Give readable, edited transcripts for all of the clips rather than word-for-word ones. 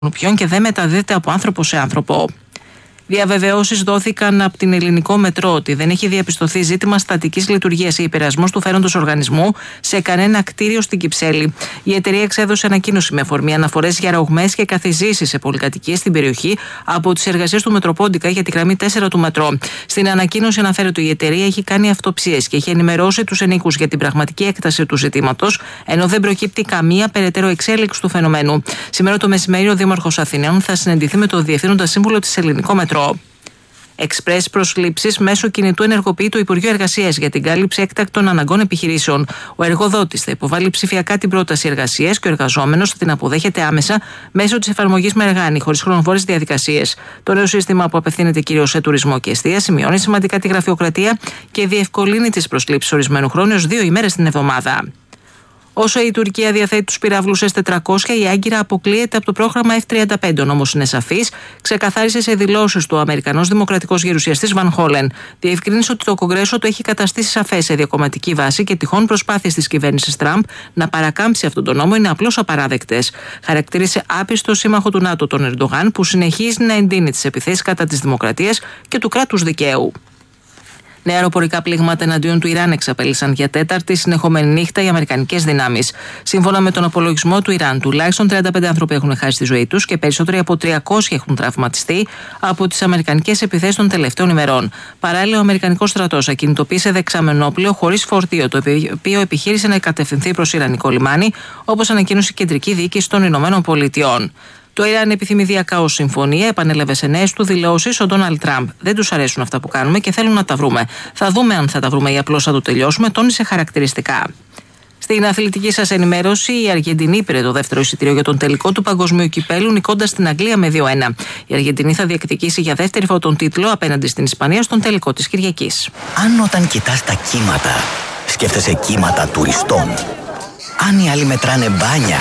κουνουπιών και δεν μεταδίδεται από άνθρωπο σε άνθρωπο. Διαβεβαιώσεις δόθηκαν από την Ελληνικό Μετρό ότι δεν έχει διαπιστωθεί ζήτημα στατικής λειτουργίας ή υπερασμός του φέροντος οργανισμού σε κανένα κτίριο στην Κυψέλη. Η εταιρεία εξέδωσε ανακοίνωση με αφορμή αναφορές για ρογμές και καθιζήσεις σε πολυκατοικίες στην περιοχή από τις εργασίες του Μετροπόντικα για τη γραμμή 4 του Μετρό. Στην ανακοίνωση αναφέρεται ότι η εταιρεία έχει κάνει αυτοψίες και έχει ενημερώσει τους ενοίκους για την πραγματική έκταση του ζητήματος, ενώ δεν προκύπτει καμία περαιτέρω εξέλιξη του φαινομένου. Σήμερα το μεσημέρι ο Δήμαρχος Αθηναίων θα συναντηθεί με το Διευθύνοντα Σύμβουλο της Ελληνικό Μετρό. Εξπρές προσλήψεις μέσω κινητού ενεργοποιεί το Υπουργείο Εργασίας για την κάλυψη έκτακτων αναγκών επιχειρήσεων. Ο εργοδότης θα υποβάλει ψηφιακά την πρόταση εργασίας και ο εργαζόμενος θα την αποδέχεται άμεσα μέσω της εφαρμογής Μεργάνη, χωρίς χρονοβόρες διαδικασίες. Το νέο σύστημα, που απευθύνεται κυρίως σε τουρισμό και εστίαση, μειώνει σημαντικά τη γραφειοκρατία και διευκολύνει τις προσλήψεις ορισμένου χρόνου έως 2 ημέρες την εβδομάδα. Όσο η Τουρκία διαθέτει τους πυράβλους S-400, η Άγκυρα αποκλείεται από το πρόγραμμα F-35. Όμως είναι σαφής, ξεκαθάρισε σε δηλώσεις του ο Αμερικανός Δημοκρατικός Γερουσιαστής Βαν Χόλεν. Διευκρίνησε ότι το Κογκρέσο το έχει καταστήσει σαφές σε διακομματική βάση και τυχόν προσπάθειες της κυβέρνησης Τραμπ να παρακάμψει αυτόν τον νόμο είναι απλώς απαράδεκτες. Χαρακτήρισε άπιστο σύμμαχο του ΝΑΤΟ τον Ερντογάν, που συνεχίζει να εντείνει τις επιθέσεις κατά της δημοκρατίας και του κράτους δικαίου. Νέα αεροπορικά πλήγματα εναντίον του Ιράν εξαπέλυσαν για τέταρτη συνεχόμενη νύχτα οι αμερικανικές δυνάμεις. Σύμφωνα με τον απολογισμό του Ιράν, τουλάχιστον 35 άνθρωποι έχουν χάσει τη ζωή τους και περισσότεροι από 300 έχουν τραυματιστεί από τις αμερικανικές επιθέσεις των τελευταίων ημερών. Παράλληλα, ο Αμερικανικός στρατός ακινητοποίησε δεξαμενόπλαιο χωρίς φορτίο, το οποίο επιχείρησε να κατευθυνθεί προς Ιρανικό λιμάνι, όπως ανακοίνωσε η Κεντρική Διοίκηση των Ηνωμένων Πολιτειών. Το Ιράν επιθυμεί διακάω συμφωνία, επανέλαβε σε νέες του δηλώσεις ο Ντόναλντ Τραμπ. Δεν τους αρέσουν αυτά που κάνουμε και θέλουν να τα βρούμε. Θα δούμε αν θα τα βρούμε ή απλώς θα το τελειώσουμε, τόνισε χαρακτηριστικά. Στην αθλητική σας ενημέρωση, η Αργεντινή πήρε το δεύτερο εισιτήριο για τον τελικό του Παγκοσμίου Κυπέλλου, νικώντας την Αγγλία με 2-1. Η Αργεντινή θα διεκδικήσει για δεύτερη φορά τον τίτλο απέναντι στην Ισπανία στον τελικό της Κυριακής. Αν όταν κοιτάς τα κύματα, σκέφτεσαι κύματα τουριστών. Αν οι άλλοι μετράνε μπάνια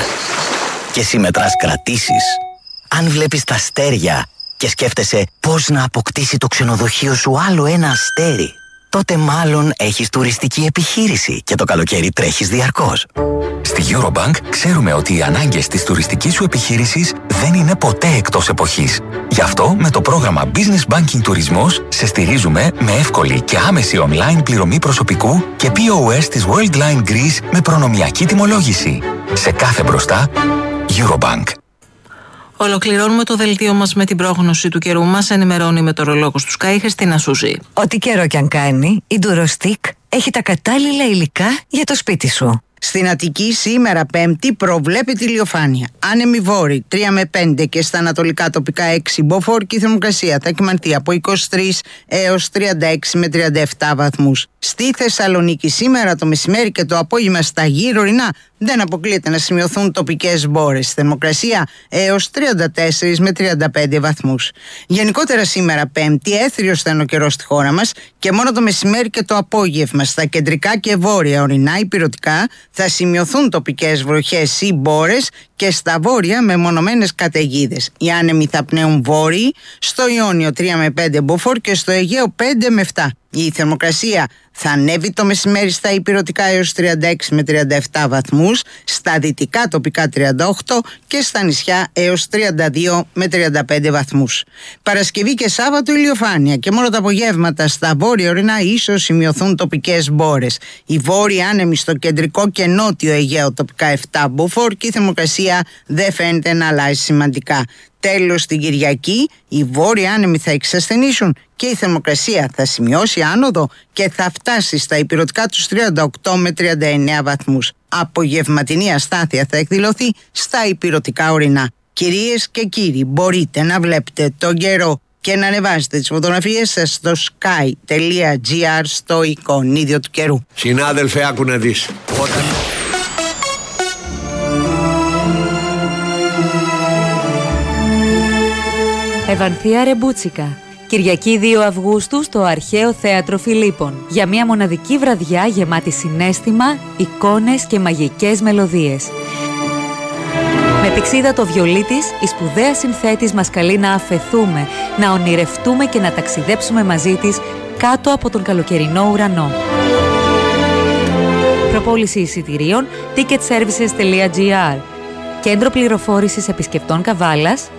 και εσύ μετράς κρατήσεις. Αν βλέπεις τα αστέρια και σκέφτεσαι πώς να αποκτήσει το ξενοδοχείο σου άλλο ένα αστέρι, τότε μάλλον έχεις τουριστική επιχείρηση και το καλοκαίρι τρέχεις διαρκώς. Στη Eurobank ξέρουμε ότι οι ανάγκες της τουριστικής σου επιχείρησης δεν είναι ποτέ εκτός εποχής. Γι' αυτό με το πρόγραμμα Business Banking Τουρισμός σε στηρίζουμε με εύκολη και άμεση online πληρωμή προσωπικού και POS της Worldline Greece με προνομιακή τιμολόγηση. Σε κάθε μπροστά, Eurobank. Ολοκληρώνουμε το δελτίο μας με την πρόγνωση του καιρού. Μας ενημερώνει η μετεωρολόγος του Sky, Χριστίνα Σούζη. Ό,τι καιρό κι αν κάνει, η Durostic έχει τα κατάλληλα υλικά για το σπίτι σου. Στην Αττική σήμερα Πέμπτη προβλέπεται ηλιοφάνεια. Άνεμη βόρη 3 με 5 και στα ανατολικά τοπικά 6 μποφόρ και η θερμοκρασία θα κυμανθεί από 23 έως 36 με 37 βαθμούς. Στη Θεσσαλονίκη σήμερα το μεσημέρι και το απόγευμα στα γύρω ορεινά δεν αποκλείεται να σημειωθούν τοπικές μπόρες. Θερμοκρασία έως 34 με 35 βαθμούς. Γενικότερα σήμερα Πέμπτη έθριος θα είναι ο καιρός στη χώρα μας και μόνο το μεσημέρι και το απόγευμα στα κεντρικά και βόρεια ορεινά υπηρετικά θα σημειωθούν τοπικές βροχές ή μπόρες και στα βόρεια μεμονωμένες καταιγίδες. Οι άνεμοι θα πνέουν βόρειοι, στο Ιόνιο 3 με 5 μποφόρ και στο Αιγαίο 5 με 7. Η θερμοκρασία θα ανέβει το μεσημέρι στα υπηρετικά έως 36 με 37 βαθμούς, στα δυτικά τοπικά 38 και στα νησιά έως 32 με 35 βαθμούς. Παρασκευή και Σάββατο ηλιοφάνεια και μόνο τα απογεύματα στα βόρεια ορεινά ίσως σημειωθούν τοπικές μπόρες. Οι βόρειοι άνεμοι στο κεντρικό και νότιο Αιγαίο τοπικά 7 μποφόρ και η θερμοκρασία δεν φαίνεται να αλλάζει σημαντικά. Τέλος, την Κυριακή οι βόρειοι άνεμοι θα εξασθενήσουν και η θερμοκρασία θα σημειώσει άνοδο και θα φτάσει στα υπηρετικά τους 38 με 39 βαθμούς. Απογευματινή αστάθεια θα εκδηλωθεί στα υπηρετικά ορεινά. Κυρίες και κύριοι, μπορείτε να βλέπετε τον καιρό και να ανεβάζετε τις φωτογραφίες σας στο sky.gr στο εικονίδιο του καιρού. Συνάδελφε, άκου να δεις. Ευανθία Ρεμπούτσικα. Κυριακή 2 Αυγούστου στο Αρχαίο Θέατρο Φιλίππων. Για μια μοναδική βραδιά γεμάτη συναίσθημα, εικόνες και μαγικές μελωδίες. Με πηξίδα το βιολί της, η σπουδαία συνθέτης μας καλεί να αφεθούμε, να ονειρευτούμε και να ταξιδέψουμε μαζί της κάτω από τον καλοκαιρινό ουρανό. Προπόληση εισιτηρίων ticketservices.gr. Κέντρο Πληροφόρησης Επισκεπτών Καβάλας